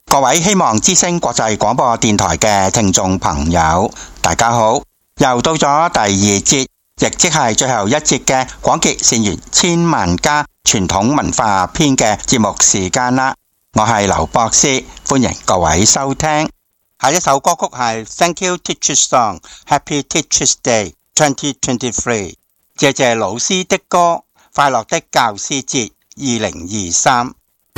各位希望之聲國際廣播電台嘅聽眾朋友，大家好！又到咗第二節，亦即係最後一節嘅廣結善緣千萬家傳統文化篇嘅節目時間啦。我係劉博士，歡迎各位收聽。下一首歌曲係 Thank You Teachers Song Happy Teachers Day 2023，謝謝老師的歌，快樂的教師節2023。